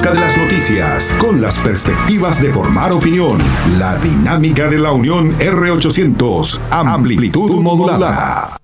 busca de las noticias, con las perspectivas de formar opinión. La dinámica de la Unión R800, amplitud modulada.